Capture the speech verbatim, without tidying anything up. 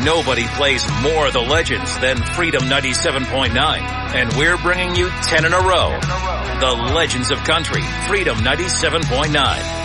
Nobody plays more of the legends than Freedom ninety-seven point nine. And we're bringing you ten in a row. The Legends of Country, Freedom ninety-seven point nine.